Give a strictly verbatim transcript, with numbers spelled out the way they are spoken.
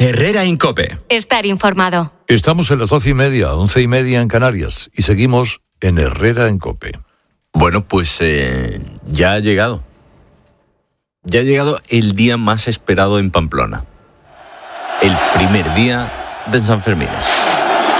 Herrera Incope. Estar informado. Estamos en las doce y media, once y media en Canarias y seguimos en Herrera Incope. Bueno, pues eh, ya ha llegado. Ya ha llegado el día más esperado en Pamplona. El primer día de Sanfermines.